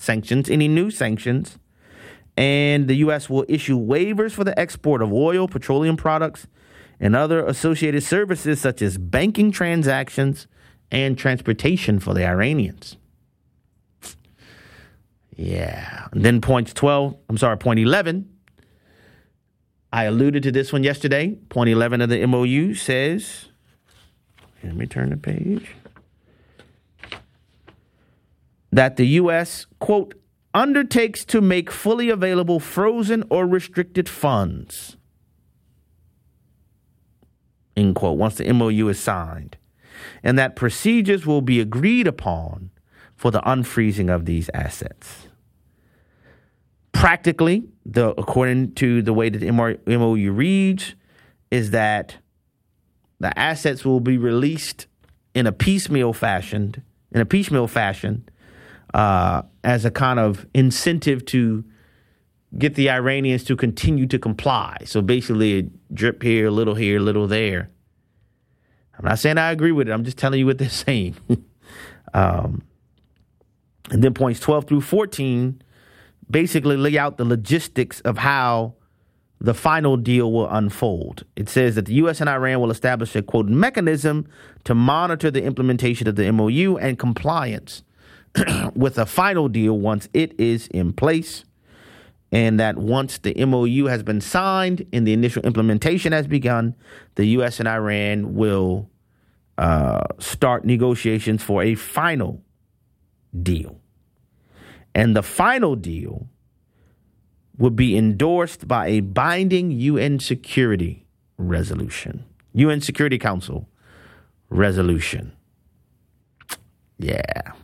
sanctions, any new sanctions. And the U.S. will issue waivers for the export of oil, petroleum products, and other associated services such as banking transactions and transportation for the Iranians. Yeah. And then point 11. I alluded to this one yesterday. Point 11 of the MOU says, let me turn the page, that the U.S., quote, undertakes to make fully available frozen or restricted funds, end quote, once the MOU is signed, and that procedures will be agreed upon for the unfreezing of these assets. Practically, according to the way that the MOU reads, is that the assets will be released in a piecemeal fashion, as a kind of incentive to get the Iranians to continue to comply. So basically, a drip here, a little there. I'm not saying I agree with it. I'm just telling you what they're saying. And then points 12 through 14 basically lay out the logistics of how the final deal will unfold. It says that the U.S. and Iran will establish a, quote, mechanism to monitor the implementation of the MOU and compliance with a final deal once it is in place, and that once the MOU has been signed and the initial implementation has begun, the U.S. and Iran will start negotiations for a final deal. And the final deal would be endorsed by a binding UN Security resolution, UN Security Council resolution. Yeah.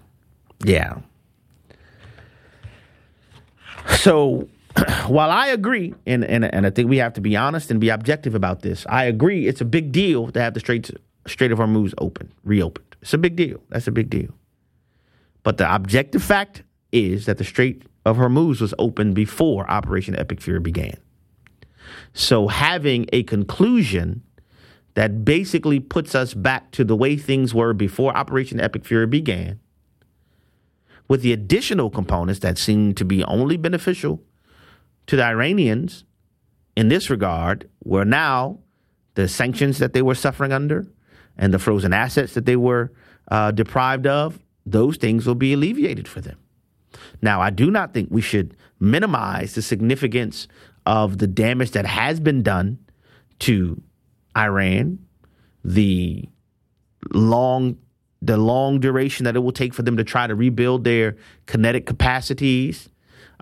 So while I agree, and I think we have to be honest and be objective about this, I agree it's a big deal to have the Strait of Hormuz reopened. It's a big deal. That's a big deal. But the objective fact is that the Strait of Hormuz was opened before Operation Epic Fury began. So having a conclusion that basically puts us back to the way things were before Operation Epic Fury began, with the additional components that seem to be only beneficial to the Iranians in this regard, were now the sanctions that they were suffering under and the frozen assets that they were deprived of, those things will be alleviated for them. Now, I do not think we should minimize the significance of the damage that has been done to Iran, the long duration that it will take for them to try to rebuild their kinetic capacities.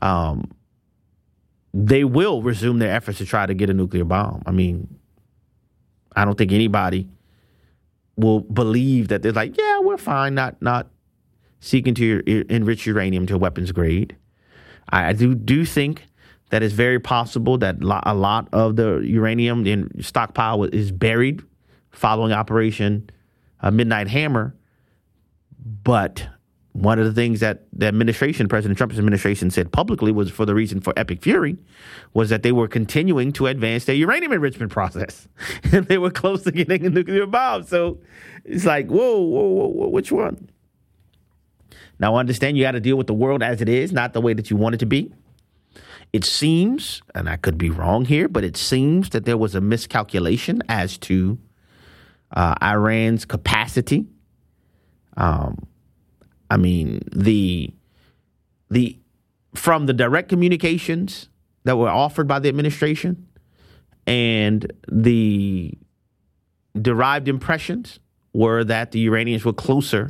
They will resume their efforts to try to get a nuclear bomb. I mean, I don't think anybody will believe that they're like, yeah, we're fine, not seeking to enrich uranium to weapons grade. I do think that it's very possible that a lot of the uranium in stockpile is buried following Operation Midnight Hammer. But one of the things that the administration, President Trump's administration, said publicly was for the reason for Epic Fury was that they were continuing to advance their uranium enrichment process. And they were close to getting a nuclear bomb. So it's like, whoa, which one? Now, understand you got to deal with the world as it is, not the way that you want it to be. It seems, and I could be wrong here, but it seems that there was a miscalculation as to Iran's capacity. I mean, the from the direct communications that were offered by the administration and the derived impressions were that the Iranians were closer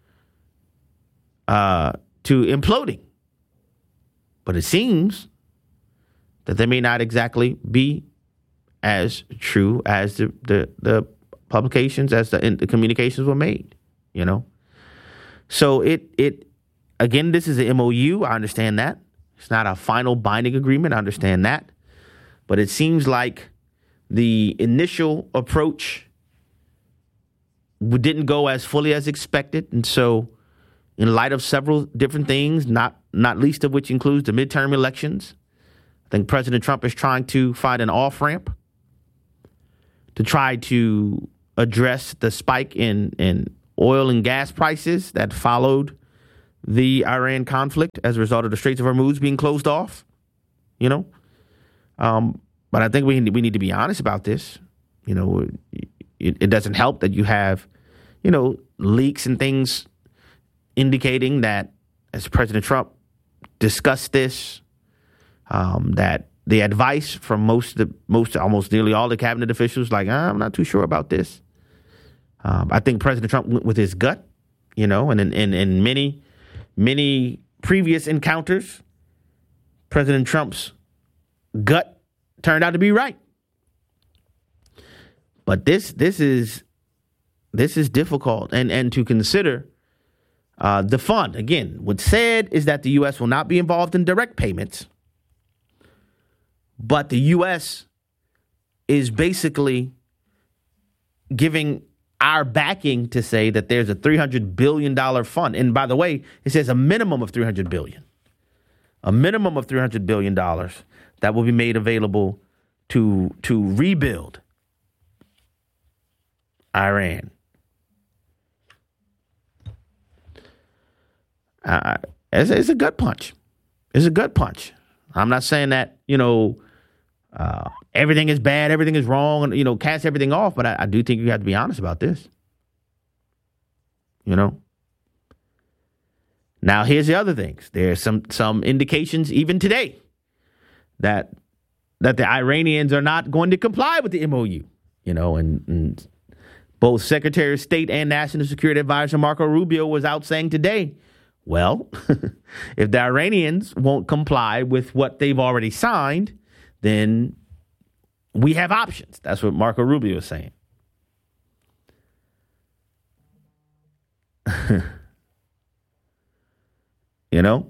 to imploding. But it seems that they may not exactly be as true as the publications, as the communications were made, you know. So it again, this is an MOU. I understand that. It's not a final binding agreement. I understand that. But it seems like the initial approach didn't go as fully as expected. And so in light of several different things, not least of which includes the midterm elections, I think President Trump is trying to find an off-ramp to try to address the spike in oil and gas prices that followed the Iran conflict as a result of the Straits of Hormuz being closed off. You know, but I think we need to be honest about this. You know, it doesn't help that you have, you know, leaks and things indicating that as President Trump discussed this, that the advice from almost nearly all the cabinet officials, like, I'm not too sure about this. I think President Trump went with his gut, you know, and in many previous encounters, President Trump's gut turned out to be right. But this is difficult, and to consider the fund again. What's said is that the U.S. will not be involved in direct payments, but the U.S. is basically giving our backing to say that there's a $300 billion fund. And by the way, it says a minimum of $300 billion. A minimum of $300 billion that will be made available to rebuild Iran. It's a gut punch. It's a gut punch. I'm not saying that, you know, everything is bad, everything is wrong, and, you know, cast everything off. But I do think you have to be honest about this. You know. Now, here's the other things. There's some indications even today that the Iranians are not going to comply with the MOU. You know, and both Secretary of State and National Security Advisor Marco Rubio was out saying today, well, if the Iranians won't comply with what they've already signed, then we have options. That's what Marco Rubio is saying. You know,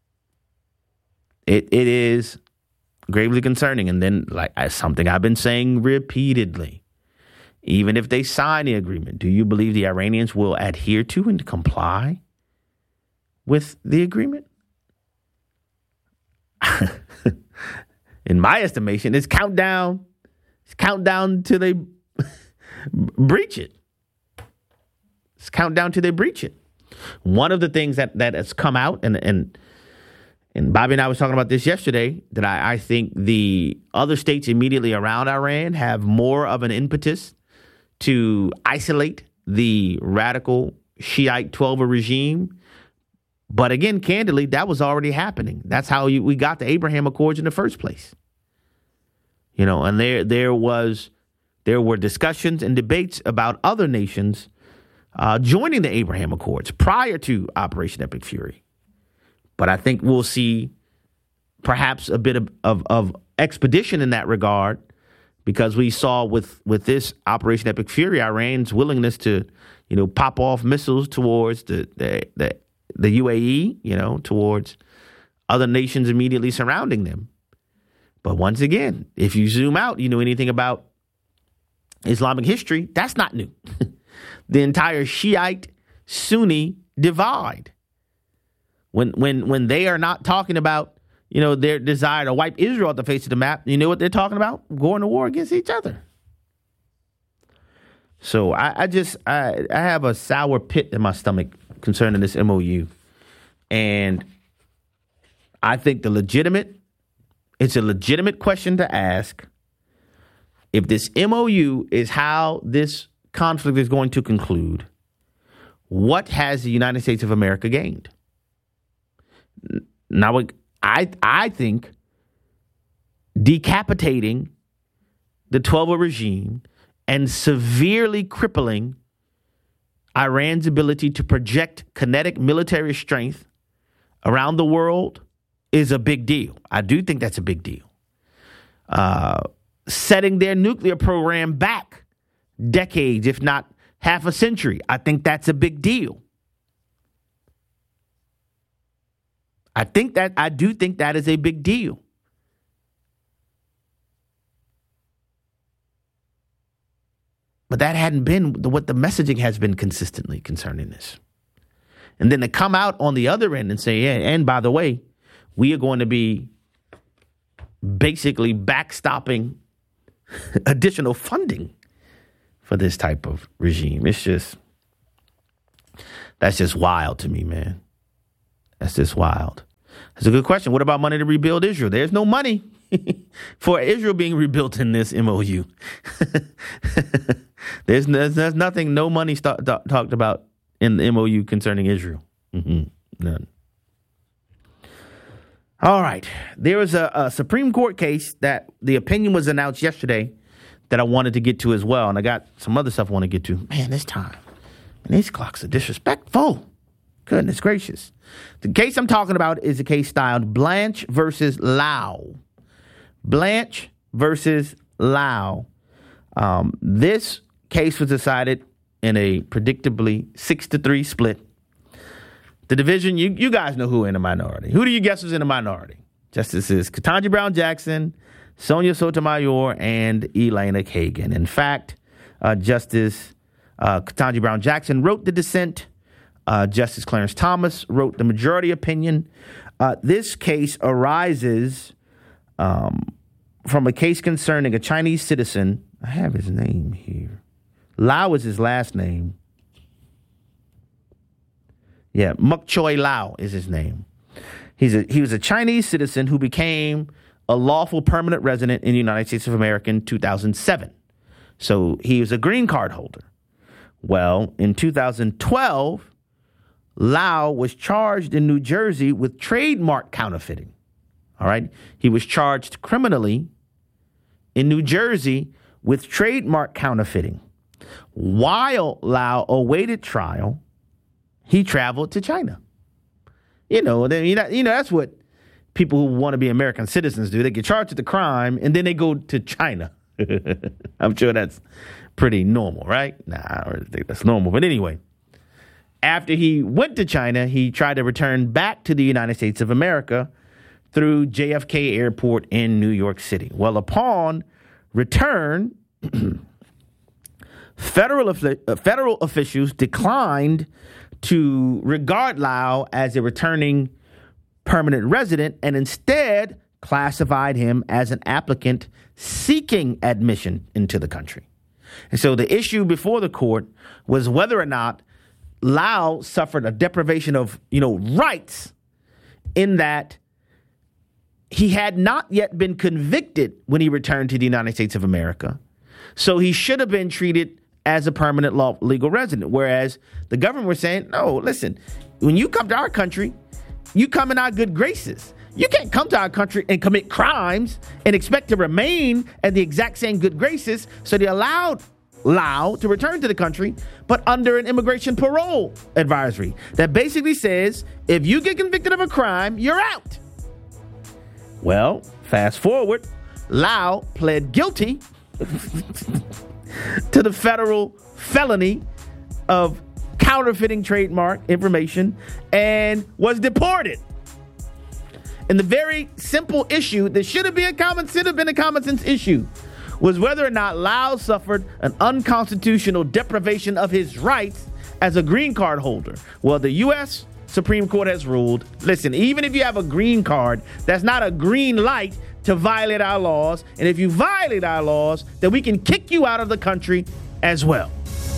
it is gravely concerning. And then, like, something I've been saying repeatedly, even if they sign the agreement, do you believe the Iranians will adhere to and comply with the agreement? In my estimation, it's countdown. It's countdown till they breach it. It's countdown till they breach it. One of the things that has come out, and Bobby and I was talking about this yesterday, that I think the other states immediately around Iran have more of an impetus to isolate the radical Shiite Twelver regime. But again, candidly, that was already happening. That's how we got the Abraham Accords in the first place. You know, and there were discussions and debates about other nations joining the Abraham Accords prior to Operation Epic Fury. But I think we'll see perhaps a bit of expedition in that regard, because we saw with this Operation Epic Fury, Iran's willingness to, you know, pop off missiles towards the UAE, you know, towards other nations immediately surrounding them. But once again, if you zoom out, you know anything about Islamic history, that's not new. The entire Shiite Sunni divide. When they are not talking about, you know, their desire to wipe Israel off the face of the map, you know what they're talking about? Going to war against each other. So I have a sour pit in my stomach concerning this MOU. And I think it's a legitimate question to ask. If this MOU is how this conflict is going to conclude, what has the United States of America gained? Now, I think decapitating the Twelver regime and severely crippling Iran's ability to project kinetic military strength around the world is a big deal. I do think that's a big deal. Setting their nuclear program back decades, if not half a century, I think that's a big deal. I do think that is a big deal. But that hadn't been what the messaging has been consistently concerning this. And then to come out on the other end and say, yeah, and by the way, we are going to be basically backstopping additional funding for this type of regime. That's just wild to me, man. That's just wild. That's a good question. What about money to rebuild Israel? There's no money for Israel being rebuilt in this MOU. There's nothing, no money talked about in the MOU concerning Israel. None. All right. There was a Supreme Court case that the opinion was announced yesterday that I wanted to get to as well. And I got some other stuff I want to get to. Man, this time. And these clocks are disrespectful. Goodness gracious. The case I'm talking about is a case styled Blanche versus Lau. Blanche versus Lau. This case was decided in a predictably 6-3 split. The division, you guys know who in the minority. Who do you guess was in the minority? Justices Ketanji Brown Jackson, Sonia Sotomayor, and Elena Kagan. In fact, Justice Ketanji Brown Jackson wrote the dissent. Justice Clarence Thomas wrote the majority opinion. This case arises from a case concerning a Chinese citizen. I have his name here. Lau is his last name. Yeah, Muk Choi Lau is his name. He was a Chinese citizen who became a lawful permanent resident in the United States of America in 2007. So he was a green card holder. Well, in 2012, Lau was charged in New Jersey with trademark counterfeiting. All right. He was charged criminally in New Jersey with trademark counterfeiting. While Lau awaited trial, he traveled to China. That's what people who want to be American citizens do. They get charged with the crime and then they go to China. I'm sure that's pretty normal, right? Nah, I don't think that's normal. But anyway, after he went to China, he tried to return back to the United States of America through JFK Airport in New York City. Well, upon return, federal officials declined to regard Lau as a returning permanent resident and instead classified him as an applicant seeking admission into the country. And so the issue before the court was whether or not Lau suffered a deprivation of, rights in that he had not yet been convicted when he returned to the United States of America. So he should have been treated as a permanent legal resident, whereas the government was saying, no, listen, when you come to our country, you come in our good graces. You can't come to our country and commit crimes and expect to remain at the exact same good graces. So they allowed Lau to return to the country, but under an immigration parole advisory that basically says, if you get convicted of a crime, you're out. Well, fast forward, Lau pled guilty to the federal felony of counterfeiting trademark information and was deported. And the very simple issue that should have been a common sense issue was whether or not Lau suffered an unconstitutional deprivation of his rights as a green card holder. Well, the U.S. Supreme Court has ruled, listen, even if you have a green card, that's not a green light to violate our laws. And if you violate our laws, then we can kick you out of the country as well.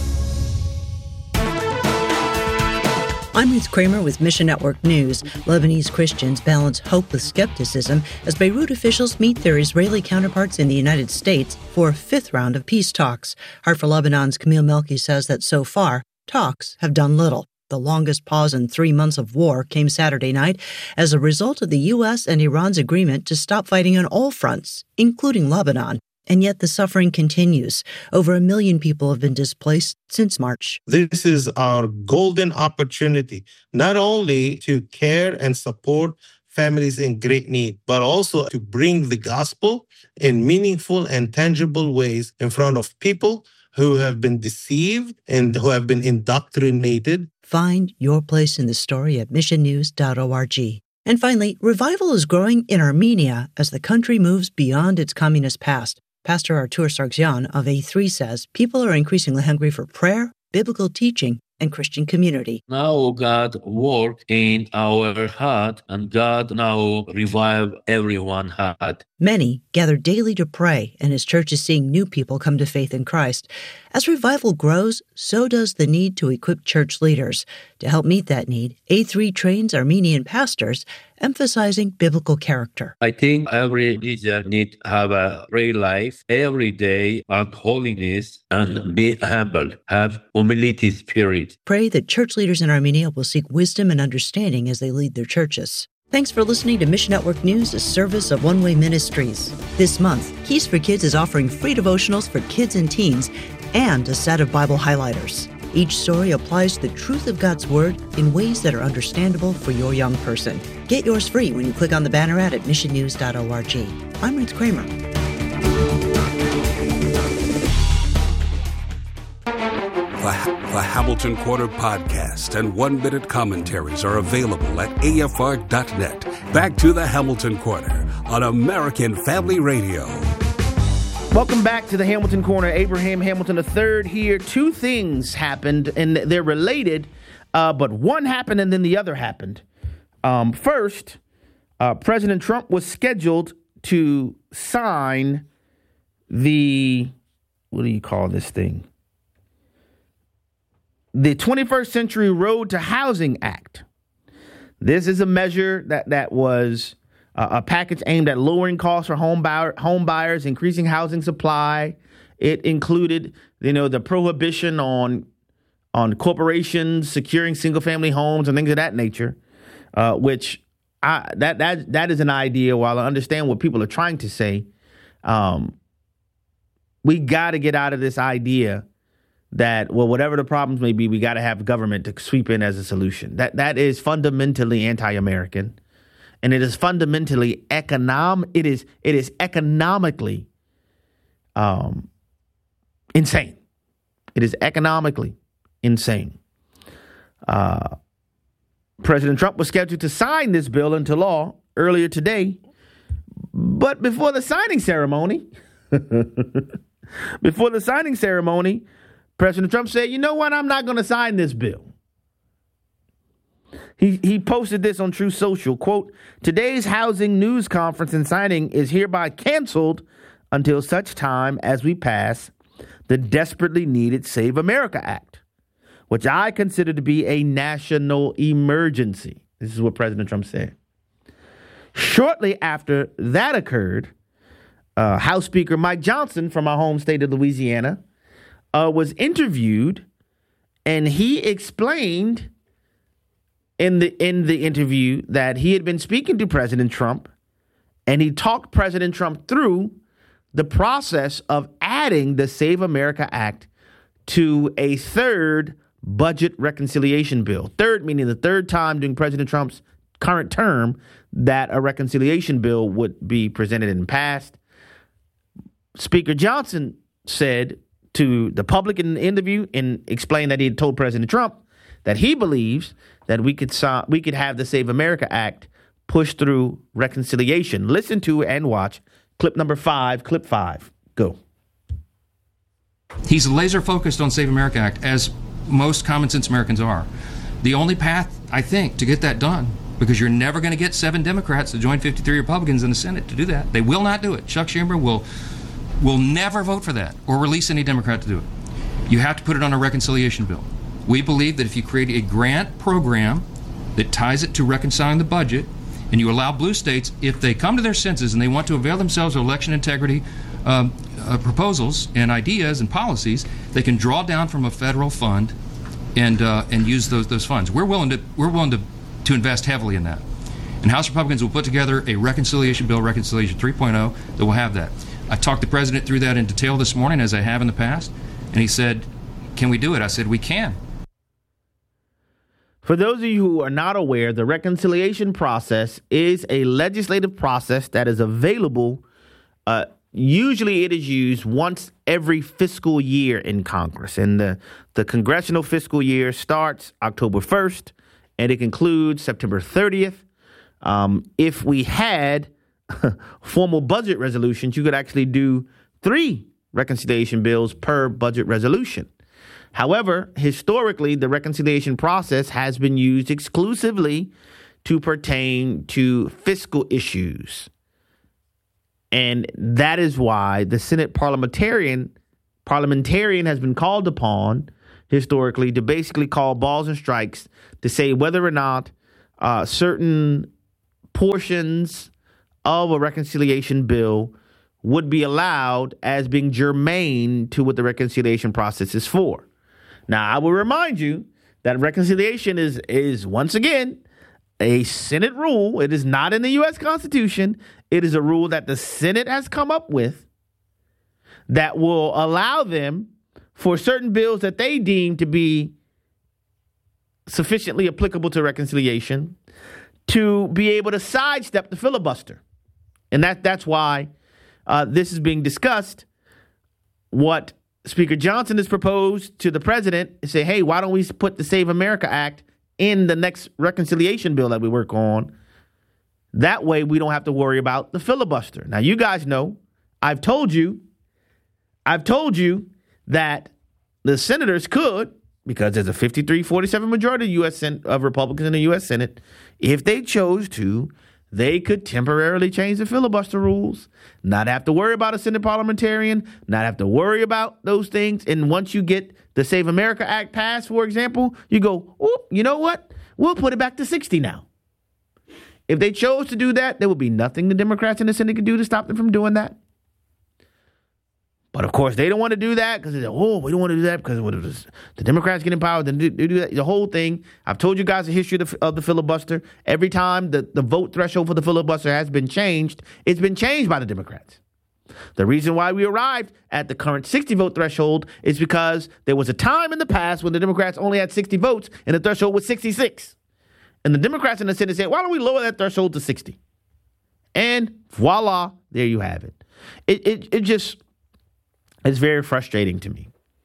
I'm Ruth Kramer with Mission Network News. Lebanese Christians balance hope with skepticism as Beirut officials meet their Israeli counterparts in the United States for a fifth round of peace talks. Heart for Lebanon's Camille Melki says that so far, talks have done little. The longest pause in 3 months of war came Saturday night as a result of the U.S. and Iran's agreement to stop fighting on all fronts, including Lebanon. And yet the suffering continues. Over 1 million people have been displaced since March. This is our golden opportunity, not only to care and support families in great need, but also to bring the gospel in meaningful and tangible ways in front of people who have been deceived and who have been indoctrinated. Find your place in the story at missionnews.org. And finally, revival is growing in Armenia as the country moves beyond its communist past. Pastor Artur Sargsyan of A3 says people are increasingly hungry for prayer, biblical teaching, and Christian community. Now God work in our heart, and God now revive everyone's heart. Many gather daily to pray, and his church is seeing new people come to faith in Christ. As revival grows, so does the need to equip church leaders. To help meet that need, A3 trains Armenian pastors, emphasizing biblical character. I think every leader need to have a prayer life every day and holiness and be humble, have humility spirit. Pray that church leaders in Armenia will seek wisdom and understanding as they lead their churches. Thanks for listening to Mission Network News, a service of One Way Ministries. This month, Keys for Kids is offering free devotionals for kids and teens and a set of Bible highlighters. Each story applies the truth of God's Word in ways that are understandable for your young person. Get yours free when you click on the banner ad at missionnews.org. I'm Ruth Kramer. The Hamilton Corner podcast and one-minute commentaries are available at afr.net. Back to the Hamilton Corner on American Family Radio. Welcome back to the Hamilton Corner. Abraham Hamilton III here. Two things happened, and they're related, but one happened and then the other happened. First, President Trump was scheduled to sign the, what do you call this thing? The 21st Century Road to Housing Act. This is a measure that was a package aimed at lowering costs for home buyers, increasing housing supply. It included, the prohibition on corporations securing single-family homes and things of that nature, which that is an idea. While I understand what people are trying to say, we got to get out of this idea that, whatever the problems may be, we got to have government to sweep in as a solution. That is fundamentally anti-American, and it is fundamentally It is economically insane. It is economically insane. President Trump was scheduled to sign this bill into law earlier today, but before the signing ceremony, President Trump said, "You know what? I'm not going to sign this bill." He posted this on Truth Social. Quote, "Today's housing news conference and signing is hereby canceled until such time as we pass the desperately needed Save America Act, which I consider to be a national emergency." This is what President Trump said. Shortly after that occurred, House Speaker Mike Johnson from our home state of Louisiana was interviewed, and he explained in the interview that he had been speaking to President Trump, and he talked President Trump through the process of adding the Save America Act to a third budget reconciliation bill. Third meaning the third time during President Trump's current term that a reconciliation bill would be presented and passed. Speaker Johnson said to the public in the interview and explained that he had told President Trump that he believes that we could have the Save America Act pushed through reconciliation. Listen to and watch clip number 5, clip 5. Go. He's laser focused on Save America Act, as most common sense Americans are. The only path, I think, to get that done, because you're never going to get 7 Democrats to join 53 Republicans in the Senate to do that. They will not do it. Chuck Schumer will never vote for that or release any Democrat to do it. You have to put it on a reconciliation bill. We believe that if you create a grant program that ties it to reconciling the budget, and you allow blue states, if they come to their senses and they want to avail themselves of election integrity proposals and ideas and policies, they can draw down from a federal fund and use those funds. We're willing to invest heavily in that. And House Republicans will put together a reconciliation bill, Reconciliation 3.0, that will have that. I talked the president through that in detail this morning, as I have in the past, and he said, "Can we do it?" I said, "We can." For those of you who are not aware, the reconciliation process is a legislative process that is available. Usually it is used once every fiscal year in Congress. And the congressional fiscal year starts October 1st, and it concludes September 30th. If we had formal budget resolutions, you could actually do 3 reconciliation bills per budget resolution. However, historically, the reconciliation process has been used exclusively to pertain to fiscal issues. And that is why the Senate parliamentarian has been called upon historically to basically call balls and strikes to say whether or not certain portions of a reconciliation bill would be allowed as being germane to what the reconciliation process is for. Now, I will remind you that reconciliation is once again a Senate rule. It is not in the U.S. Constitution. It is a rule that the Senate has come up with that will allow them for certain bills that they deem to be sufficiently applicable to reconciliation to be able to sidestep the filibuster. And that's why this is being discussed. What Speaker Johnson has proposed to the president is say, hey, why don't we put the Save America Act in the next reconciliation bill that we work on? That way we don't have to worry about the filibuster. Now, you guys know, I've told you that the senators could, because there's a 53-47 majority of Republicans in the U.S. Senate, if they chose to, they could temporarily change the filibuster rules, not have to worry about a Senate parliamentarian, not have to worry about those things. And once you get the Save America Act passed, for example, you go, oh, you know what? We'll put it back to 60 now. If they chose to do that, there would be nothing the Democrats in the Senate could do to stop them from doing that. But of course, they don't want to do that because they say, oh, we don't want to do that because the Democrats get in power. Then they do that. The whole thing. I've told you guys the history of the filibuster. Every time the vote threshold for the filibuster has been changed, it's been changed by the Democrats. The reason why we arrived at the current 60 vote threshold is because there was a time in the past when the Democrats only had 60 votes and the threshold was 66. And the Democrats in the Senate said, why don't we lower that threshold to 60? And voila, there you have it. It's very frustrating to me.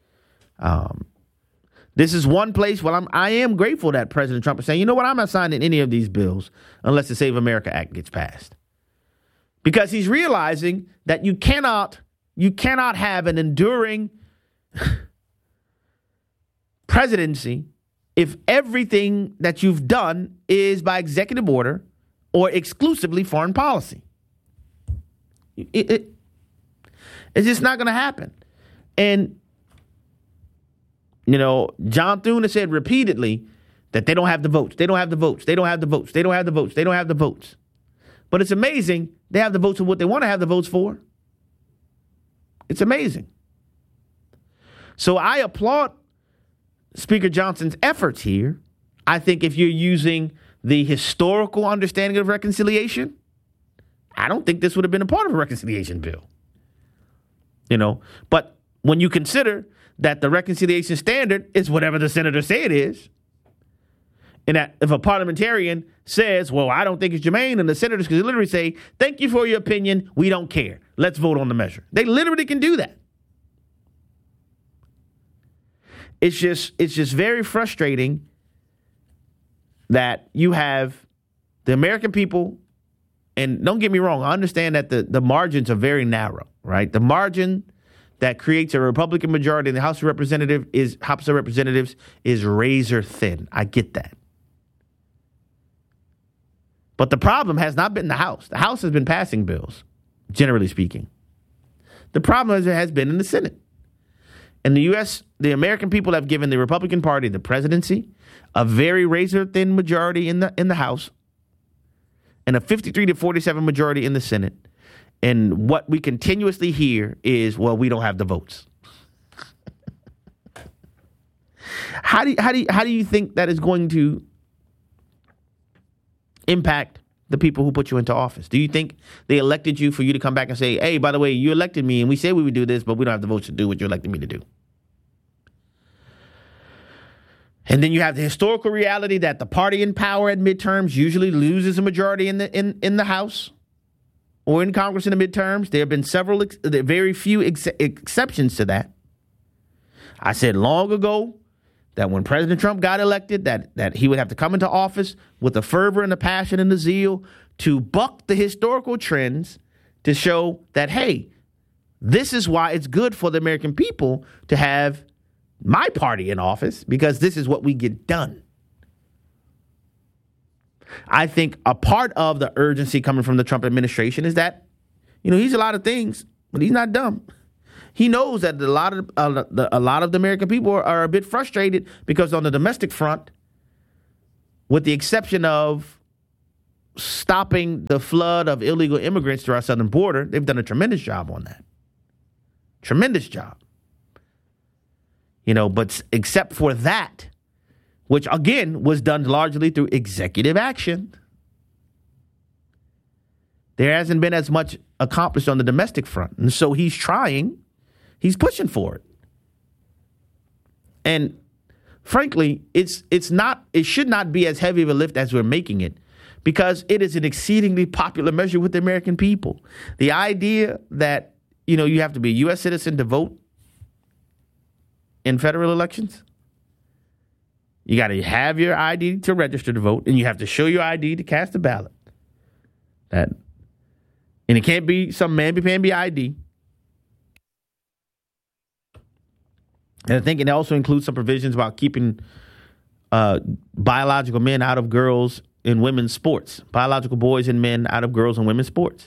This is one place where I am grateful that President Trump is saying, you know what, I'm not signing any of these bills unless the Save America Act gets passed. Because he's realizing that you cannot have an enduring presidency if everything that you've done is by executive order or exclusively foreign policy. It's just not going to happen. And, you know, John Thune has said repeatedly that they don't have the votes. They don't have the votes. They don't have the votes. They don't have the votes. They don't have the votes. But it's amazing they have the votes for what they want to have the votes for. It's amazing. So I applaud Speaker Johnson's efforts here. I think if you're using the historical understanding of reconciliation, I don't think this would have been a part of a reconciliation bill. You know, but when you consider that the reconciliation standard is whatever the senators say it is, and that if a parliamentarian says, well, I don't think it's germane, and the senators can literally say, thank you for your opinion, we don't care, let's vote on the measure. They literally can do that. It's just very frustrating that you have the American people, and don't get me wrong, I understand that the margins are very narrow, right? The margin that creates a Republican majority in the House of Representatives is razor thin. I get that. But the problem has not been the House. The House has been passing bills, generally speaking. The problem has been in the Senate. In the U.S., the American people have given the Republican Party the presidency, a very razor-thin majority in the House, and a 53-47 majority in the Senate. And what we continuously hear is, well, we don't have the votes. How do you think that is going to impact the people who put you into office? Do you think they elected you for you to come back and say, hey, by the way, you elected me and we said we would do this, but we don't have the votes to do what you elected me to do? And then you have the historical reality that the party in power at midterms usually loses a majority in the House or in Congress in the midterms. There have been very few exceptions to that. I said long ago that when President Trump got elected, that he would have to come into office with the fervor and the passion and the zeal to buck the historical trends to show that, hey, this is why it's good for the American people to have my party in office because this is what we get done. I think a part of the urgency coming from the Trump administration is that, he's a lot of things, but he's not dumb. He knows that a lot of the American people are a bit frustrated because on the domestic front, with the exception of stopping the flood of illegal immigrants to our southern border, they've done a tremendous job on that. Tremendous job. But except for that, which again was done largely through executive action, there hasn't been as much accomplished on the domestic front. And so he's pushing for it. And frankly, it should not be as heavy of a lift as we're making it, because it is an exceedingly popular measure with the American people. The idea that, you have to be a U.S. citizen to vote in federal elections. You got to have your ID to register to vote, and you have to show your ID to cast a ballot. And it can't be some mamby-pamby ID. And I think it also includes some provisions about keeping biological men out of girls in women's sports, biological boys and men out of girls and women's sports.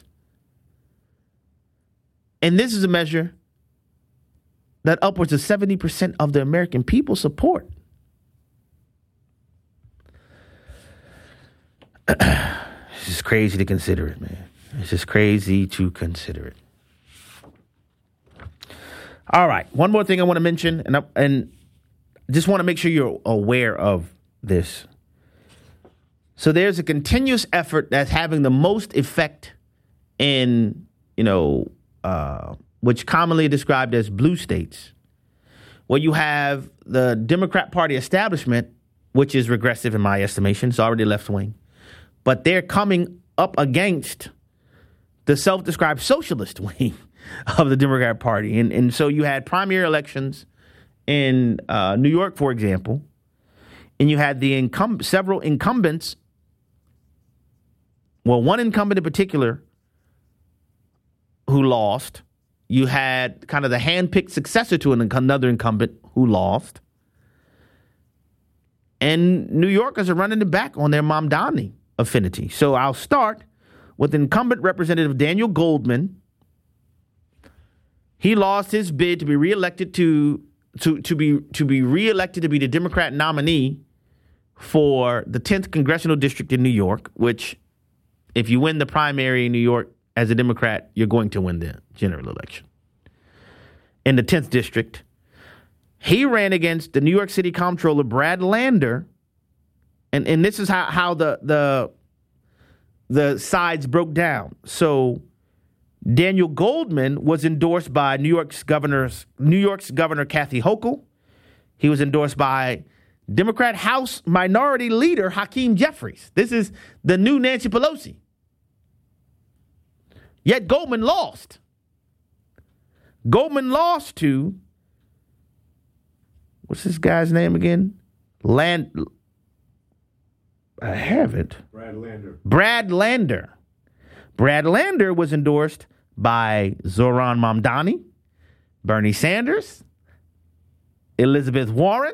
And this is a measure that upwards of 70% of the American people support. It's just crazy to consider it, man. It's just crazy to consider it. All right. One more thing I want to mention, and just want to make sure you're aware of this. So there's a continuous effort that's having the most effect in, which commonly described as blue states, where you have the Democrat Party establishment, which is regressive in my estimation. It's already left wing. But they're coming up against the self-described socialist wing of the Democrat Party. And so you had primary elections in New York, for example, and you had the several incumbents. Well, one incumbent in particular who lost. You had kind of the hand-picked successor to another incumbent who lost. And New Yorkers are running it back on their Mamdani affinity. So I'll start with incumbent Representative Daniel Goldman. He lost his bid to be reelected to be reelected to be the Democrat nominee for the 10th congressional district in New York, which if you win the primary in New York as a Democrat, you're going to win the general election. In the 10th district, he ran against the New York City Comptroller Brad Lander, and this is how the sides broke down. So Daniel Goldman was endorsed by New York's Governor Kathy Hochul. He was endorsed by Democrat House Minority Leader Hakeem Jeffries. This is the new Nancy Pelosi. Yet Goldman lost. Goldman lost to, what's this guy's name again? I have it. Brad Lander. Brad Lander was endorsed by Zohran Mamdani, Bernie Sanders, Elizabeth Warren,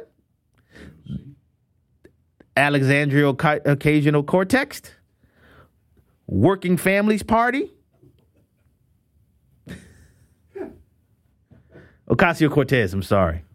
Alexandria Ocasio-Cortez, Working Families Party, Ocasio-Cortez, I'm sorry.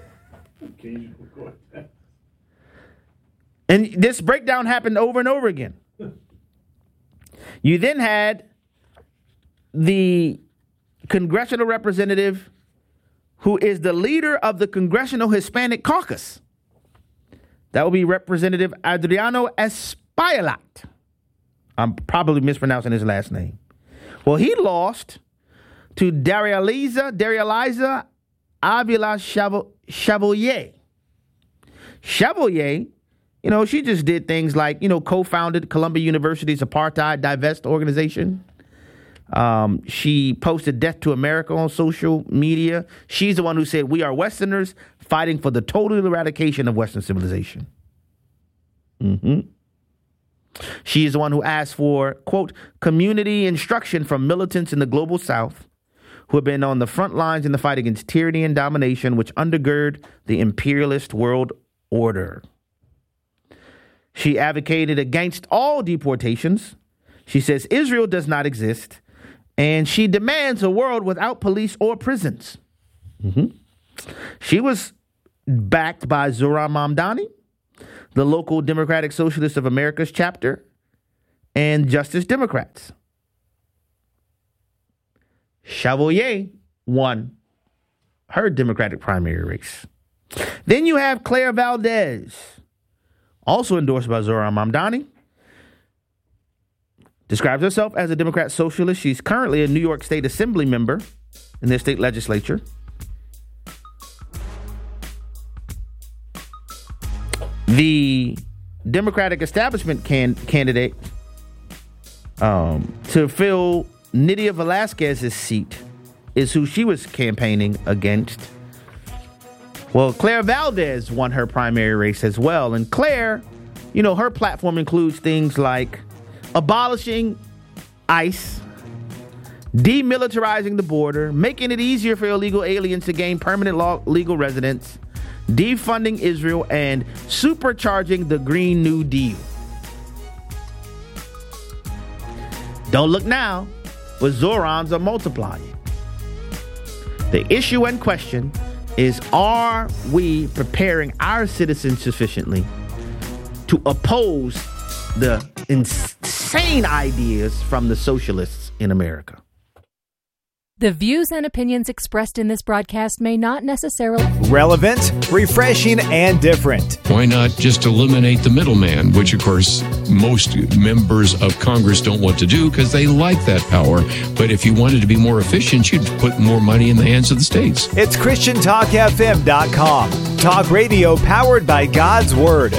And this breakdown happened over and over again. You then had the congressional representative who is the leader of the Congressional Hispanic Caucus. That would be Representative Adriano Espaillat. I'm probably mispronouncing his last name. Well, he lost to Darializa Avila Chevalier. Chevalier, she just did things like, co-founded Columbia University's Apartheid Divest organization. She posted Death to America on social media. She's the one who said, "We are Westerners fighting for the total eradication of Western civilization." She is the one who asked for, quote, community instruction from militants in the global South who have been on the front lines in the fight against tyranny and domination, which undergird the imperialist world order. She advocated against all deportations. She says Israel does not exist, and she demands a world without police or prisons. She was backed by Zohran Mamdani, the local Democratic Socialists of America's chapter, and Justice Democrats. Chevalier won her Democratic primary race. Then you have Claire Valdez, also endorsed by Zohran Mamdani. Describes herself as a Democrat socialist. She's currently a New York State Assembly member in their state legislature. The Democratic establishment candidate to fill Nydia Velázquez's seat is who she was campaigning against. Well, Claire Valdez won her primary race as well. And Claire, you know, her platform includes things like abolishing ICE, demilitarizing the border, making it easier for illegal aliens to gain permanent legal residence, defunding Israel, and supercharging the Green New Deal. Don't look now, but Zohrans are multiplying. The issue and question is, are we preparing our citizens sufficiently to oppose the insane ideas from the socialists in America? The views and opinions expressed in this broadcast may not necessarily... Relevant, refreshing, and different. Why not just eliminate the middleman, which, of course, most members of Congress don't want to do because they like that power. But if you wanted to be more efficient, you'd put more money in the hands of the states. It's ChristianTalkFM.com. Talk radio powered by God's Word.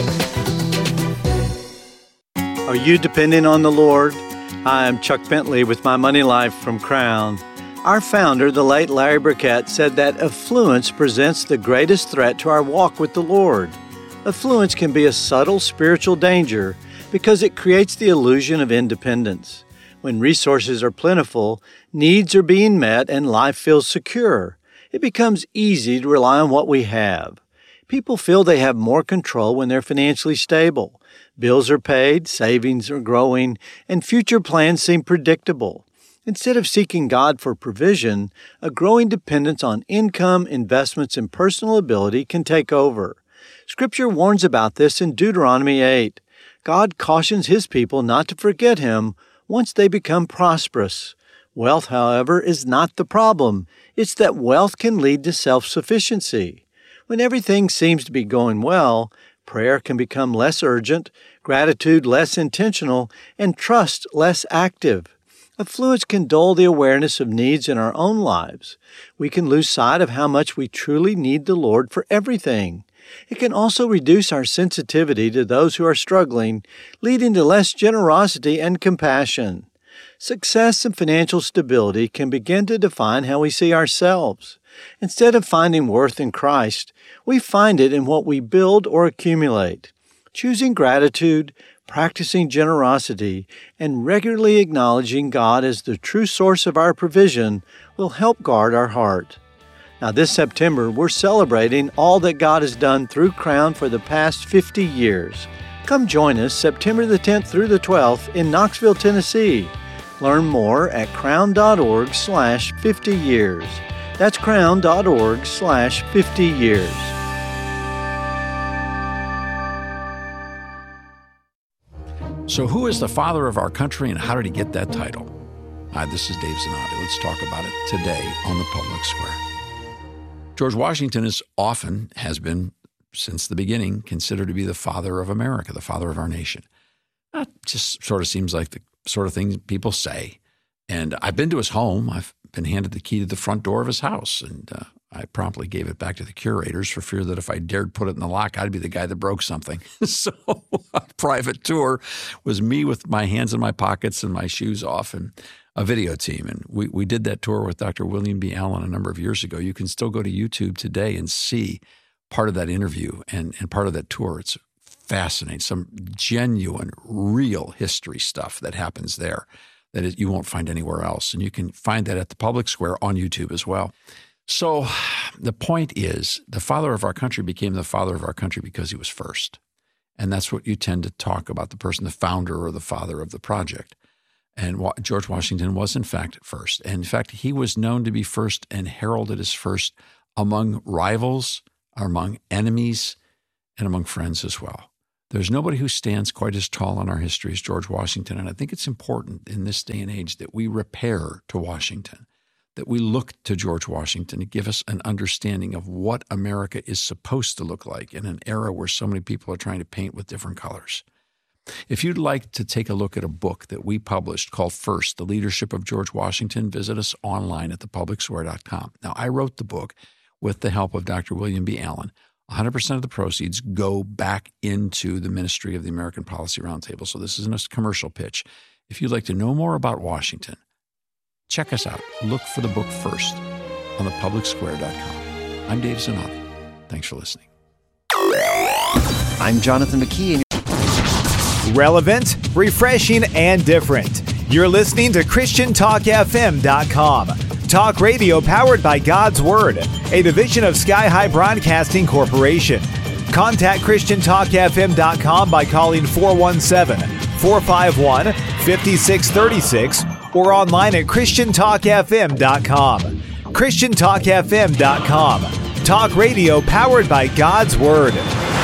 Are you depending on the Lord? Hi, I'm Chuck Bentley with My Money Life from Crown. Our founder, the late Larry Burkett, said that affluence presents the greatest threat to our walk with the Lord. Affluence can be a subtle spiritual danger because it creates the illusion of independence. When resources are plentiful, needs are being met, and life feels secure, it becomes easy to rely on what we have. People feel they have more control when they're financially stable. Bills are paid, savings are growing, and future plans seem predictable. Instead of seeking God for provision, a growing dependence on income, investments, and personal ability can take over. Scripture warns about this in Deuteronomy 8. God cautions His people not to forget Him once they become prosperous. Wealth, however, is not the problem. It's that wealth can lead to self-sufficiency. When everything seems to be going well, prayer can become less urgent, gratitude less intentional, and trust less active. Affluence can dull the awareness of needs in our own lives. We can lose sight of how much we truly need the Lord for everything. It can also reduce our sensitivity to those who are struggling, leading to less generosity and compassion. Success and financial stability can begin to define how we see ourselves. Instead of finding worth in Christ, we find it in what we build or accumulate. Choosing gratitude, practicing generosity, and regularly acknowledging God as the true source of our provision will help guard our heart. Now, this September, we're celebrating all that God has done through Crown for the past 50 years. Come join us September the 10th through the 12th in Knoxville, Tennessee. Learn more at crown.org/50 years. That's crown.org/50 years. So who is the father of our country and how did he get that title? Hi, this is Dave Zanotti. Let's talk about it today on the Public Square. George Washington has been, since the beginning, considered to be the father of America, the father of our nation. That just sort of seems like the sort of thing people say. And I've been to his home. I've been handed the key to the front door of his house, and I promptly gave it back to the curators for fear that if I dared put it in the lock, I'd be the guy that broke something. So a private tour was me with my hands in my pockets and my shoes off and a video team. And we did that tour with Dr. William B. Allen a number of years ago. You can still go to YouTube today and see part of that interview and part of that tour. It's fascinating. Some genuine, real history stuff that happens there. that you won't find anywhere else. And you can find that at the Public Square on YouTube as well. So the point is, the father of our country became the father of our country because he was first. And that's what you tend to talk about, the person, the founder or the father of the project. And George Washington was, in fact, first. And in fact, he was known to be first and heralded as first among rivals, among enemies, and among friends as well. There's nobody who stands quite as tall in our history as George Washington. And I think it's important in this day and age that we repair to Washington, that we look to George Washington to give us an understanding of what America is supposed to look like in an era where so many people are trying to paint with different colors. If you'd like to take a look at a book that we published called First, The Leadership of George Washington, visit us online at thepublicsquare.com. Now, I wrote the book with the help of Dr. William B. Allen. 100% of the proceeds go back into the ministry of the American Policy Roundtable. So this isn't a commercial pitch. If you'd like to know more about Washington, check us out. Look for the book First on thepublicsquare.com. I'm Dave Zanotti. Thanks for listening. I'm Jonathan McKee. Relevant, refreshing, and different. You're listening to ChristianTalkFM.com. Talk radio powered by God's Word, a division of Sky High Broadcasting Corporation. Contact ChristianTalkFM.com by calling 417-451-5636 or online at ChristianTalkFM.com. ChristianTalkFM.com. Talk radio powered by God's Word.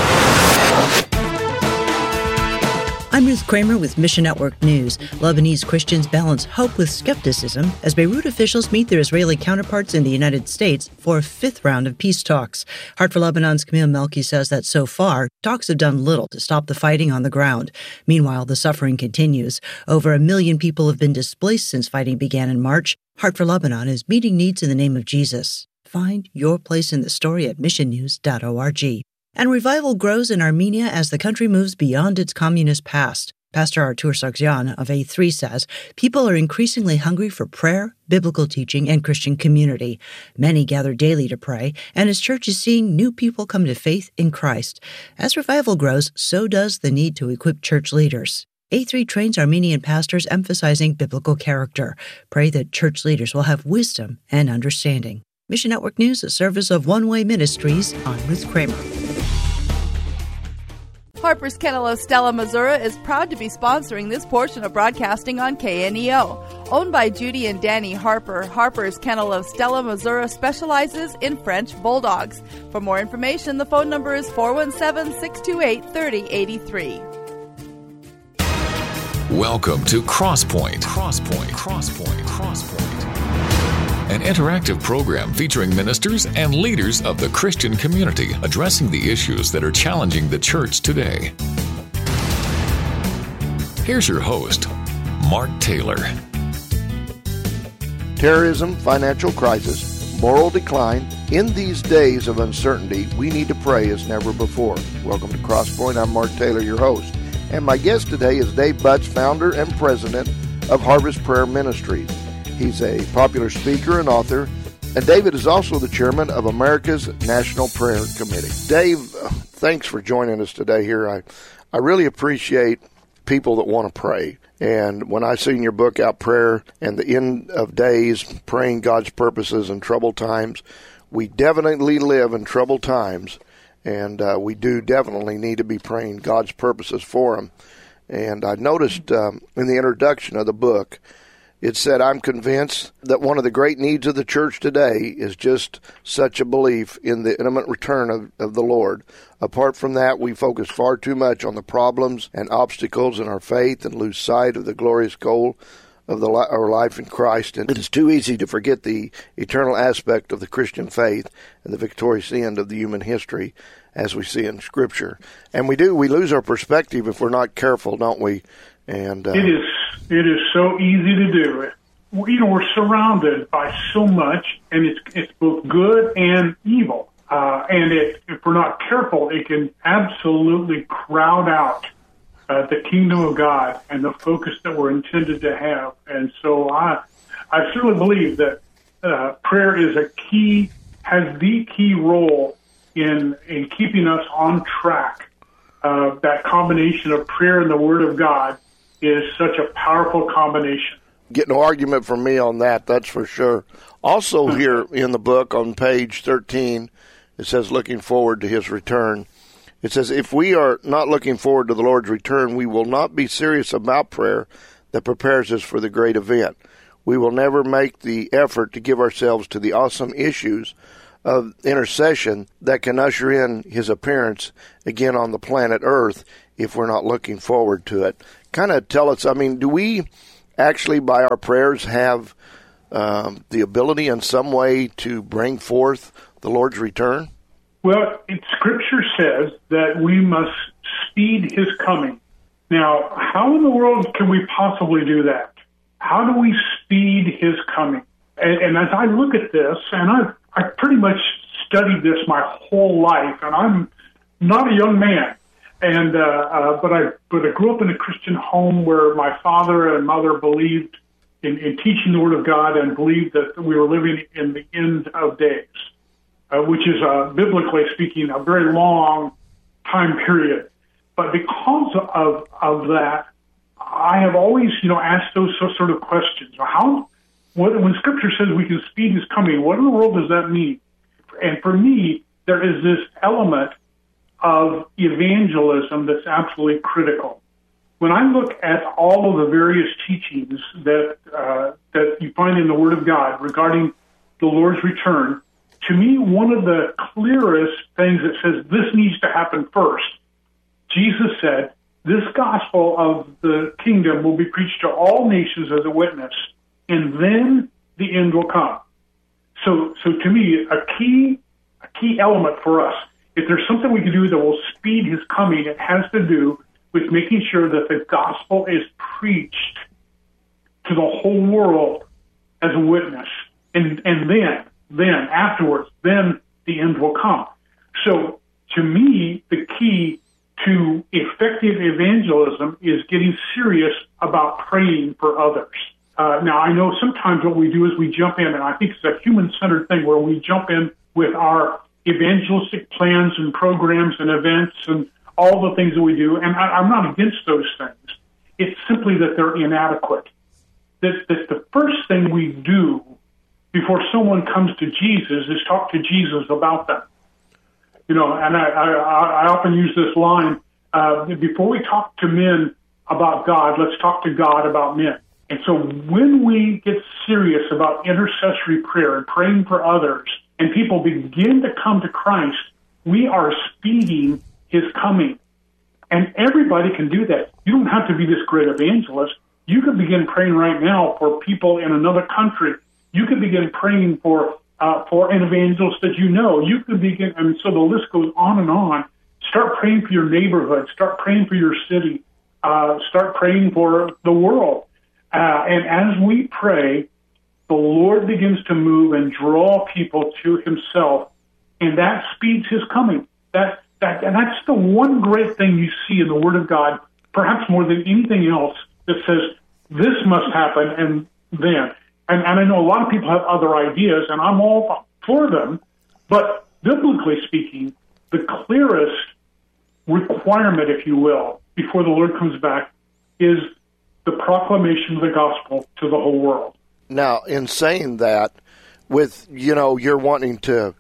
I'm Ruth Kramer with Mission Network News. Lebanese Christians balance hope with skepticism as Beirut officials meet their Israeli counterparts in the United States for a fifth round of peace talks. Heart for Lebanon's Camille Melki says that so far, talks have done little to stop the fighting on the ground. Meanwhile, the suffering continues. Over 1 million people have been displaced since fighting began in March. Heart for Lebanon is meeting needs in the name of Jesus. Find your place in the story at missionnews.org. And revival grows in Armenia as the country moves beyond its communist past. Pastor Artur Sargsyan of A3 says people are increasingly hungry for prayer, biblical teaching, and Christian community. Many gather daily to pray, and his church is seeing new people come to faith in Christ. As revival grows, so does the need to equip church leaders. A3 trains Armenian pastors emphasizing biblical character. Pray that church leaders will have wisdom and understanding. Mission Network News, a service of One Way Ministries. I'm Ruth Kramer. Harper's Kennel of Stella, Missouri is proud to be sponsoring this portion of broadcasting on KNEO. Owned by Judy and Danny Harper, Harper's Kennel of Stella, Missouri specializes in French Bulldogs. For more information, the phone number is 417-628-3083. Welcome to Crosspoint. An interactive program featuring ministers and leaders of the Christian community addressing the issues that are challenging the church today. Here's your host, Mark Taylor. Terrorism, financial crisis, moral decline. In these days of uncertainty, we need to pray as never before. Welcome to Crosspoint. I'm Mark Taylor, your host. And my guest today is Dave Butts, founder and president of Harvest Prayer Ministries. He's a popular speaker and author, and David is also the chairman of America's National Prayer Committee. Dave, thanks for joining us today here. I really appreciate people that want to pray. And when I seen your book out, Prayer and the End of Days, Praying God's Purposes in Troubled Times, we definitely live in troubled times, and we do definitely need to be praying God's purposes for them. And I noticed in the introduction of the book, it said, I'm convinced that one of the great needs of the church today is just such a belief in the imminent return of the Lord. Apart from that, we focus far too much on the problems and obstacles in our faith and lose sight of the glorious goal of our life in Christ. And it is too easy to forget the eternal aspect of the Christian faith and the victorious end of the human history as we see in Scripture. And we lose our perspective if we're not careful, don't we? And It is so easy to do it. We're surrounded by so much, and it's both good and evil. And if we're not careful, it can absolutely crowd out the kingdom of God and the focus that we're intended to have. And so I certainly believe that prayer is has the key role in keeping us on track. That combination of prayer and the Word of God is such a powerful combination. get no argument from me on that, that's for sure. Also here in the book on page 13, it says, looking forward to his return. It says, if we are not looking forward to the Lord's return, we will not be serious about prayer that prepares us for the great event. We will never make the effort to give ourselves to the awesome issues of intercession that can usher in his appearance again on the planet Earth if we're not looking forward to it. Kind of tell us, I mean, do we actually by our prayers have the ability in some way to bring forth the Lord's return? Well, Scripture says that we must speed his coming. Now, how in the world can we possibly do that? How do we speed his coming? And as I look at this, and I've pretty much studied this my whole life, and I'm not a young man, and but I grew up in a Christian home where my father and mother believed in teaching the Word of God and believed that we were living in the end of days, which is, biblically speaking, a very long time period. But because of that, I have always, asked those sort of questions. When Scripture says we can speed his coming, what in the world does that mean? And for me, there is this element of evangelism that's absolutely critical. When I look at all of the various teachings that you find in the Word of God regarding the Lord's return, to me, one of the clearest things that says this needs to happen first, Jesus said, this gospel of the kingdom will be preached to all nations as a witness, and then the end will come. So to me, a key element for us, if there's something we can do that will speed his coming, it has to do with making sure that the gospel is preached to the whole world as a witness. And then afterwards, then the end will come. So to me, the key to effective evangelism is getting serious about praying for others. Now, I know sometimes what we do is we jump in, and I think it's a human-centered thing where we jump in with our evangelistic plans and programs and events and all the things that we do, and I'm not against those things. It's simply that they're inadequate. That the first thing we do before someone comes to Jesus is talk to Jesus about them. And I often use this line, before we talk to men about God, let's talk to God about men. And so when we get serious about intercessory prayer and praying for others, and people begin to come to Christ, we are speeding his coming. And everybody can do that. You don't have to be this great evangelist. You could begin praying right now for people in another country. You could begin praying for an evangelist that you know. You could begin, and so the list goes on and on. Start praying for your neighborhood. Start praying for your city. Start praying for the world. And as we pray, the Lord begins to move and draw people to himself, and that speeds his coming. And that's the one great thing you see in the Word of God, perhaps more than anything else, that says this must happen and then. And I know a lot of people have other ideas, and I'm all for them, but biblically speaking, the clearest requirement, if you will, before the Lord comes back is the proclamation of the gospel to the whole world. Now, in saying that, with, you're wanting to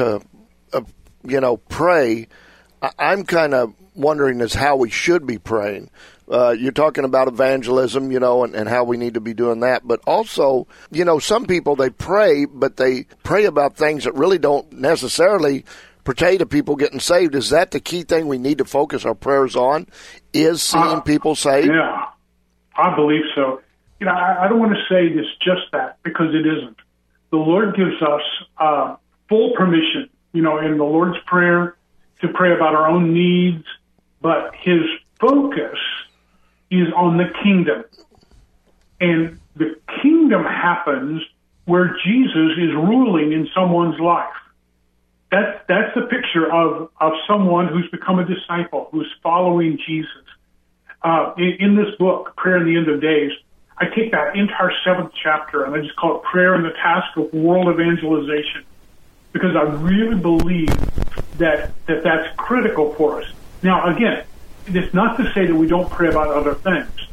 pray, I'm kind of wondering is how we should be praying. You're talking about evangelism, and how we need to be doing that. But also, some people, they pray, but they pray about things that really don't necessarily pertain to people getting saved. Is that the key thing we need to focus our prayers on, is seeing people saved? Yeah, I believe so. I don't want to say it's just that, because it isn't. The Lord gives us full permission, in the Lord's Prayer to pray about our own needs, but his focus is on the kingdom. And the kingdom happens where Jesus is ruling in someone's life. That's the picture of someone who's become a disciple, who's following Jesus. In this book, Prayer in the End of Days, I take that entire 7th chapter and I just call it Prayer and the Task of World Evangelization, because I really believe that's critical for us. Now, again, it's not to say that we don't pray about other things,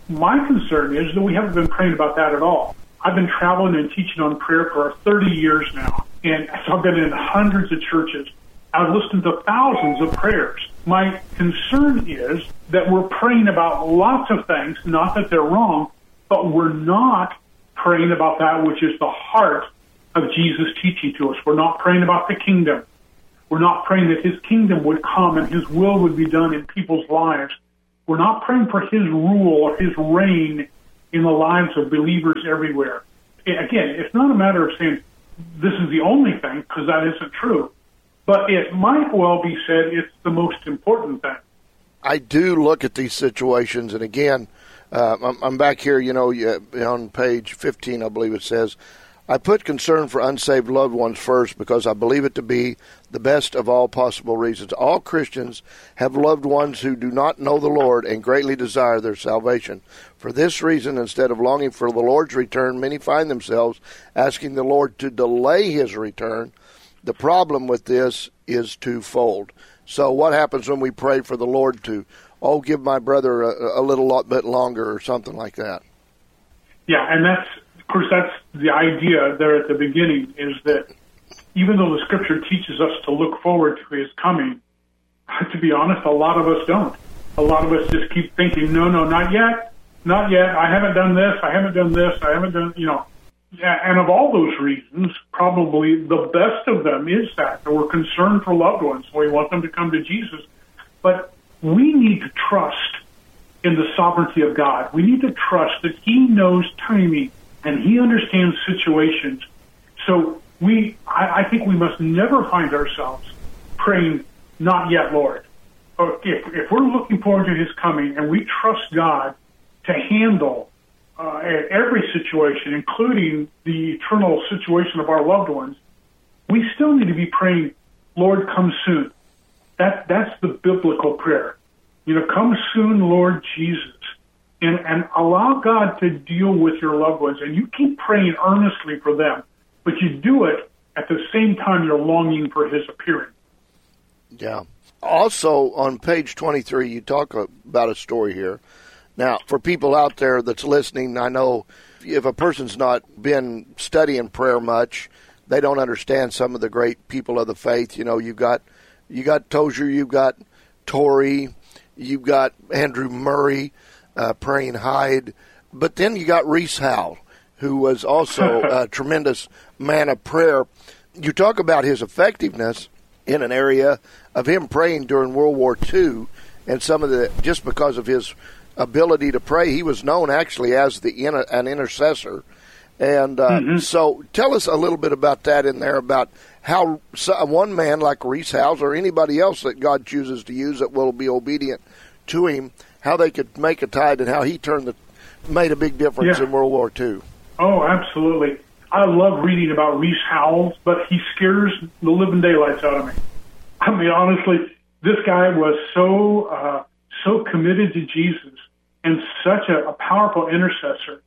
my concern is that we haven't been praying about that at all. I've been traveling and teaching on prayer for 30 years now, and so I've been in hundreds of churches. I've listened to thousands of prayers. My concern is that we're praying about lots of things, not that they're wrong, but we're not praying about that which is the heart of Jesus' teaching to us. We're not praying about the kingdom. We're not praying that his kingdom would come and his will would be done in people's lives. We're not praying for his rule or his reign in the lives of believers everywhere. Again, it's not a matter of saying this is the only thing, because that isn't true. But it might well be said it's the most important thing. I do look at these situations, and again, I'm back here, on page 15, I believe it says, I put concern for unsaved loved ones first because I believe it to be the best of all possible reasons. All Christians have loved ones who do not know the Lord and greatly desire their salvation. For this reason, instead of longing for the Lord's return, many find themselves asking the Lord to delay his return. The problem with this is twofold. So what happens when we pray for the Lord to, give my brother a little bit longer or something like that? Yeah, and that's the idea there at the beginning, is that even though the Scripture teaches us to look forward to his coming, to be honest, a lot of us don't. A lot of us just keep thinking, no, not yet, I haven't done this, I haven't done, And of all those reasons, probably the best of them is that we're concerned for loved ones. We want them to come to Jesus. But we need to trust in the sovereignty of God. We need to trust that he knows timing and he understands situations. So I think we must never find ourselves praying, not yet, Lord. If we're looking forward to his coming and we trust God to handle every situation, including the eternal situation of our loved ones, we still need to be praying, Lord, come soon. That's the biblical prayer. Come soon, Lord Jesus. And allow God to deal with your loved ones. And you keep praying earnestly for them, but you do it at the same time you're longing for his appearing. Yeah. Also, on page 23, you talk about a story here. Now, for people out there that's listening, I know if a person's not been studying prayer much, they don't understand some of the great people of the faith. You've got Tozer, you've got Torrey, you've got Andrew Murray, praying Hyde, but then you got Rees Howell, who was also a tremendous man of prayer. You talk about his effectiveness in an area of him praying during World War II, and just because of his ability to pray, he was known actually as an intercessor. And so tell us a little bit about that in there, about how one man like Rees Howell or anybody else that God chooses to use that will be obedient to him, how they could make a tide and how he made a big difference in World War II. Oh, absolutely. I love reading about Rees Howell, but he scares the living daylights out of me. I mean, honestly, this guy was so committed to Jesus and such a powerful intercessor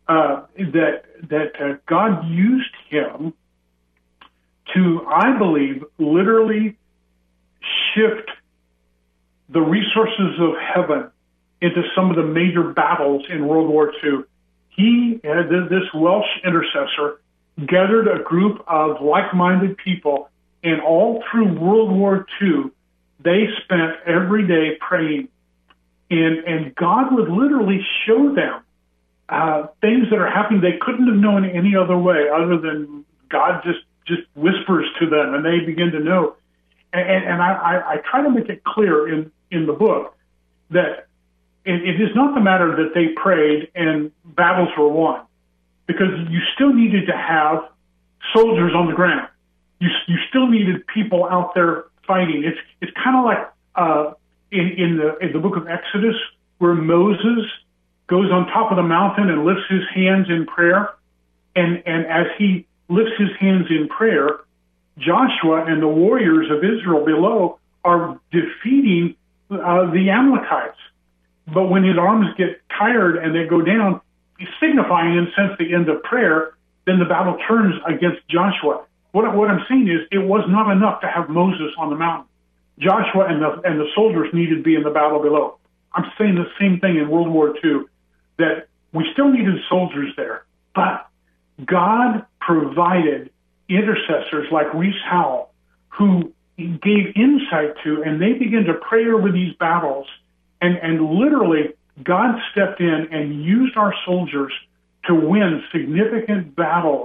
that God used him to, I believe, literally shift the resources of heaven into some of the major battles in World War II. He, this Welsh intercessor, gathered a group of like-minded people, and all through World War II, they spent every day praying. And God would literally show them things that are happening they couldn't have known any other way other than God just whispers to them, and they begin to know. And I try to make it clear in the book that it is not the matter that they prayed and battles were won, because you still needed to have soldiers on the ground. You still needed people out there fighting. It's kind of like in the book of Exodus, where Moses goes on top of the mountain and lifts his hands in prayer, and as he lifts his hands in prayer, Joshua and the warriors of Israel below are defeating the Amalekites. But when his arms get tired and they go down, he's signifying, in a sense, the end of prayer. Then the battle turns against Joshua. What I'm saying is, it was not enough to have Moses on the mountain. Joshua and the soldiers needed to be in the battle below. I'm saying the same thing in World War II, that we still needed soldiers there, but God provided intercessors like Reese Howell who gave insight to, and they began to pray over these battles. And literally, God stepped in and used our soldiers to win significant battles,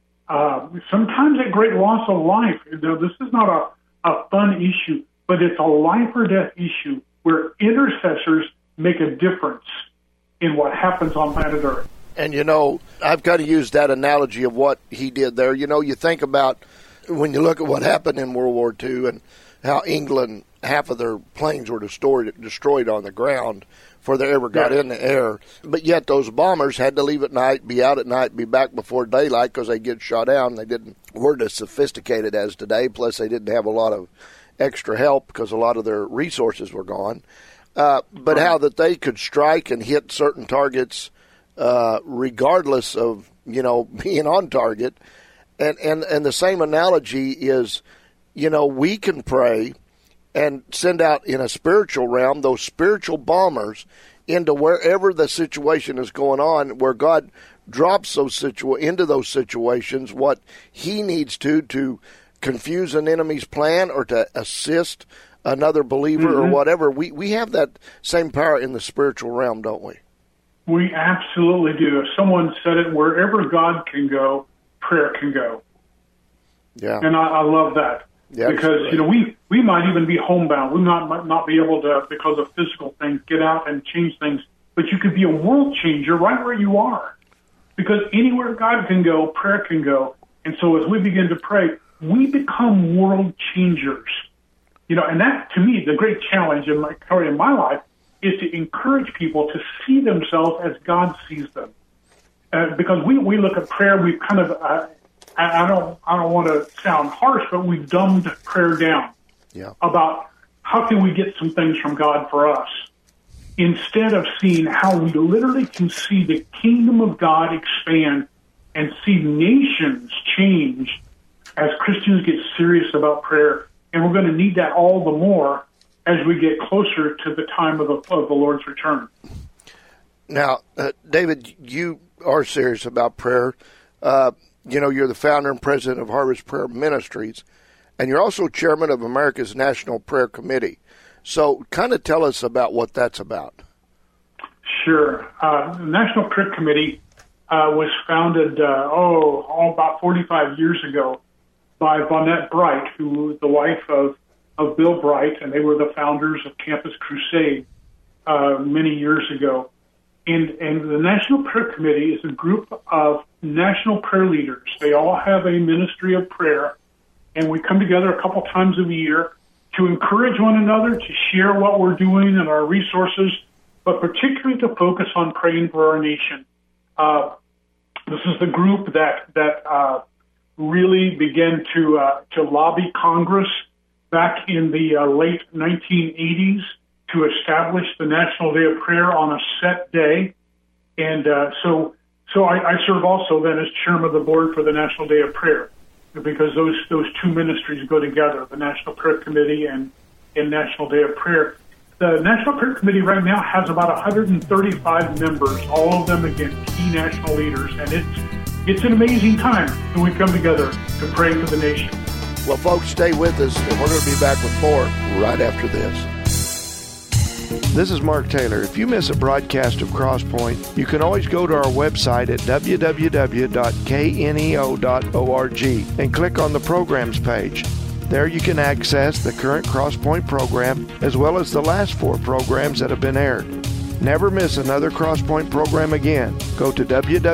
sometimes at great loss of life. This is not a fun issue, but it's a life or death issue where intercessors make a difference in what happens on planet Earth. And, I've got to use that analogy of what he did there. You think about when you look at what happened in World War II and how England, half of their planes were destroyed on the ground before they ever got in the air. But yet those bombers had to leave at night, be out at night, be back before daylight because they get shot down. They weren't as sophisticated as today, plus they didn't have a lot of extra help because a lot of their resources were gone. But how that they could strike and hit certain targets regardless of, being on target. And the same analogy is, we can pray and send out in a spiritual realm those spiritual bombers into wherever the situation is going on, where God drops into those situations what he needs to confuse an enemy's plan or to assist another believer or whatever. We have that same power in the spiritual realm, don't we? We absolutely do. If someone said it, wherever God can go, prayer can go. Yeah. And I love that. Yeah, because, we might even be homebound. We might not be able to, because of physical things, get out and change things. But you could be a world changer right where you are. Because anywhere God can go, prayer can go. And so as we begin to pray, we become world changers. And that, to me, the great challenge in my life is to encourage people to see themselves as God sees them. Because we look at prayer, we've kind of... I don't want to sound harsh, but we've dumbed prayer down about how can we get some things from God for us, instead of seeing how we literally can see the kingdom of God expand and see nations change as Christians get serious about prayer. And we're going to need that all the more as we get closer to the time of the Lord's return. Now, David, you are serious about prayer. You're the founder and president of Harvest Prayer Ministries, and you're also chairman of America's National Prayer Committee. So kind of tell us about what that's about. Sure. The National Prayer Committee was founded, about 45 years ago by Vonette Bright, who was the wife of Bill Bright, and they were the founders of Campus Crusade many years ago. And the National Prayer Committee is a group of national prayer leaders. They all have a ministry of prayer, and we come together a couple times a year to encourage one another, to share what we're doing and our resources, but particularly to focus on praying for our nation. This is the group that really began to lobby Congress back in the late 1980s to establish the National Day of Prayer on a set day. And so I serve also then as chairman of the board for the National Day of Prayer, because those two ministries go together, the National Prayer Committee and National Day of Prayer. The National Prayer Committee right now has about 135 members, all of them, again, key national leaders. And it's an amazing time when we come together to pray for the nation. Well, folks, stay with us, and we're going to be back with more right after this. This is Mark Taylor. If you miss a broadcast of Crosspoint, you can always go to our website at www.kneo.org and click on the programs page. There you can access the current Crosspoint program as well as the last 4 programs that have been aired. Never miss another Crosspoint program again. Go to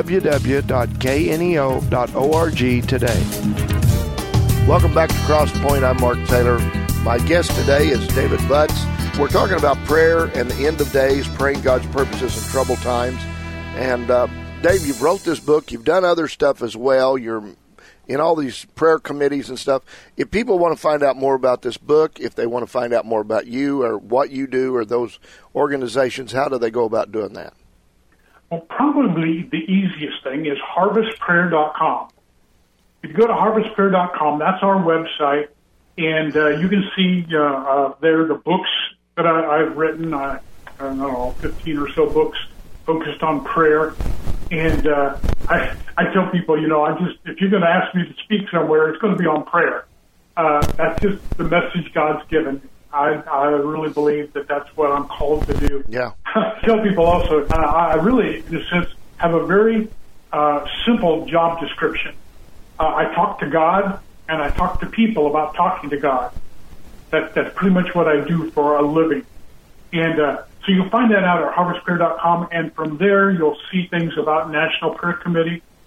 www.kneo.org today. Welcome back to Crosspoint. I'm Mark Taylor. My guest today is David Butts. We're talking about prayer and the end of days, praying God's purposes in troubled times. And Dave, you've wrote this book. You've done other stuff as well. You're in all these prayer committees and stuff. If people want to find out more about this book, if they want to find out more about you or what you do or those organizations, how do they go about doing that? Well, probably the easiest thing is harvestprayer.com. If you go to harvestprayer.com, that's our website, and you can see there the books that I've written. I don't know, 15 or so books focused on prayer. And I tell people, if you're going to ask me to speak somewhere, it's going to be on prayer. That's just the message God's given. I really believe that that's what I'm called to do. Yeah. I tell people also, I really, in a sense, have a very simple job description. I talk to God, and I talk to people about talking to God. That's pretty much what I do for a living. And so you'll find that out at harvestprayer.com, and from there you'll see things about National Prayer Committee.